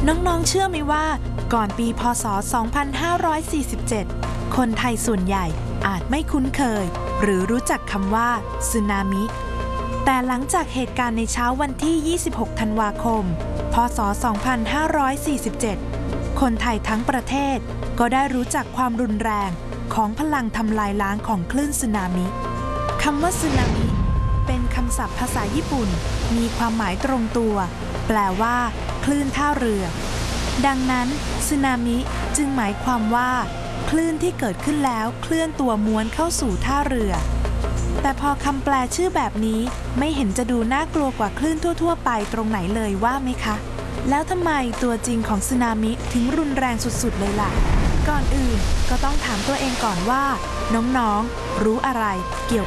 น้องๆเชื่อไหมว่าก่อนปีพ.ศ. 2547 คนไทยส่วนใหญ่อาจไม่คุ้นเคยหรือรู้จักคำว่าสึนามิแต่หลังจากเหตุการณ์ในเช้าวันที่ 26 ธันวาคม พ.ศ. 2547 คนไทยทั้งประเทศก็ได้รู้จักความรุนแรงของพลังทำลายล้างของคลื่นสึนามิคำว่าสึนามิเป็นคำศัพท์ภาษาญี่ปุ่นมีความหมายตรงตัวแปลว่าคลื่นท่าเรือดังนั้นสึนามิจึงหมายความว่าคลื่นที่เกิดขึ้นแล้วเคลื่อนตัวม้วนเข้าสู่ท่าเรือแต่พอคำแปลชื่อแบบนี้ไม่เห็นจะดูน่ากลัวกว่าคลื่นทั่วๆไปตรงไหนเลยว่าไหมคะแล้วทำไมตัวจริงของสึนามิถึงรุนแรงสุดๆเลยล่ะก่อนอื่นก็ต้องถามตัวเองก่อนว่าน้องๆรู้อะไรเกี่ยว